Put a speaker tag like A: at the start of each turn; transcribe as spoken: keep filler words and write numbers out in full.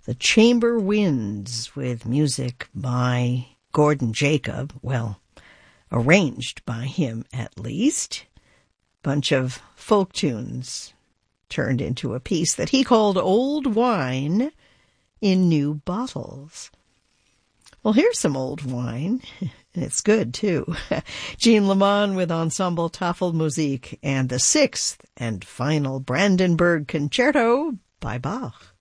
A: The Chamber Winds, with music by Gordon Jacob, well, arranged by him at least. Bunch of folk tunes turned into a piece that he called Old Wine in New Bottles. Well, here's some old wine, and it's good, too. Jean Lemon with Ensemble Tafelmusik and the sixth and final Brandenburg Concerto by Bach.